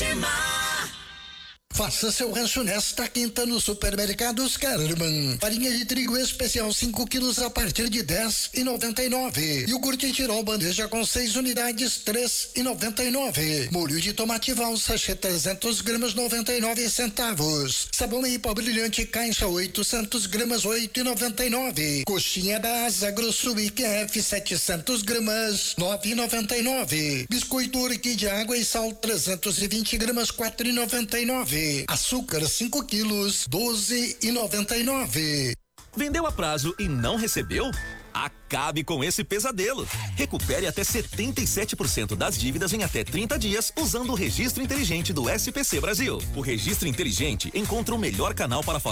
Faça seu rancho nesta quinta no Supermercados Carman. Farinha de trigo especial 5 quilos a partir de 10,99. Iogurte Tirol bandeja com 6 unidades 3,99. Molho de tomate valsa 300 gramas 99 centavos. Sabão em pó brilhante caixa 800 gramas 8,99. Coxinha da Asa Grosso IQF 700 gramas 9,99. Biscoito Urque de água e sal 320 gramas 4,99. Açúcar 5 quilos 12,99. Vendeu a prazo e não recebeu? Acabe com esse pesadelo. Recupere até 77% das dívidas em até 30 dias usando o registro inteligente do SPC Brasil. O registro inteligente encontra o melhor canal para falar